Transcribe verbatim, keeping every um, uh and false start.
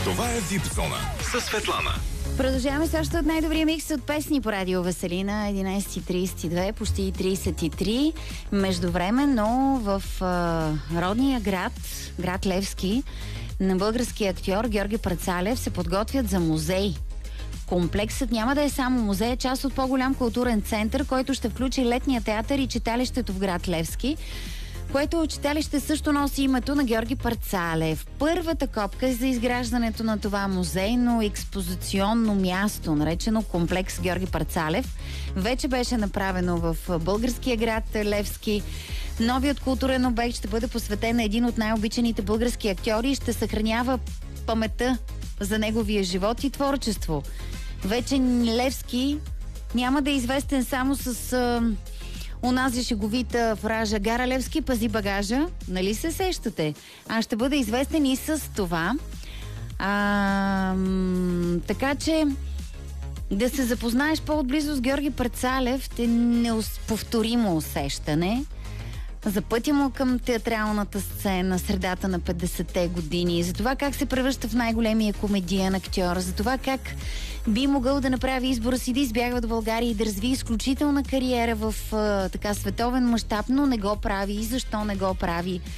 Това е Випзона със Светлана. Продължаваме също от най-добрия микс от песни по Радио Веселина. единайсет и трийсет и две, почти трийсет и три. Междувременно в а, родния град, град Левски, на българския актьор Георги Парцалев се подготвят за музей. Комплексът няма да е само музей, е част от по-голям културен център, който ще включи летния театър и читалището в град Левски, което читалище също носи името на Георги Парцалев. Първата копка е за изграждането на това музейно експозиционно място, наречено комплекс Георги Парцалев. Вече беше направено в българския град Левски. Новият културен обект ще бъде посветен на един от най-обичаните български актьори и ще съхранява паметта за неговия живот и творчество. Вече Левски няма да е известен само с а, онази шеговита фраза "Гара Левски, пази багажа", нали се сещате? А ще бъде известен и с това. А, м- така че да се запознаеш по-отблизо с Георги Парцалев е неповторимо усещане за пътя му към театралната сцена, средата на петдесетте години, за това как се превръща в най-големия комедиен актьор, за това как би могъл да направи избора си да избягва от България и да разви изключителна кариера в а, така световен мащаб, но не го прави и защо не го прави.